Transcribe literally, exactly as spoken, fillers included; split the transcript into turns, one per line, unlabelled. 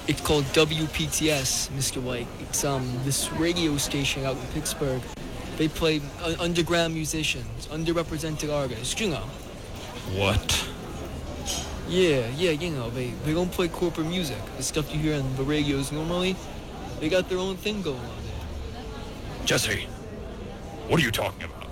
It's called W P T S, Mister White. It's um this radio station out in Pittsburgh. They play uh, underground musicians, underrepresented artists, you know.
What?
Yeah, yeah, you know, they, they don't play corporate music. The stuff you hear on the radios normally, they got their own thing going on there.
Jesse, what are you talking about?